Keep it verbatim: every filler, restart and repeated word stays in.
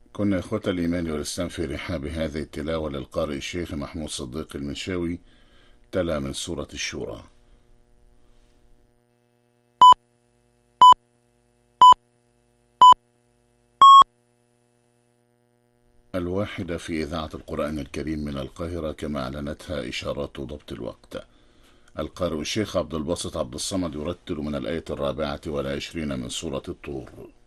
كنا إخوة الإيمان والإسلام في رحاب هذه التلاوة للقارئ الشيخ محمود صديق المنشاوي. تلا من سورة الشورى. الواحدة في إذاعة القرآن الكريم من القاهرة، كما أعلنتها إشارات ضبط الوقت. القارئ الشيخ عبد الباسط عبد الصمد يرتل من الآية الرابعة والعشرين من سورة الطور.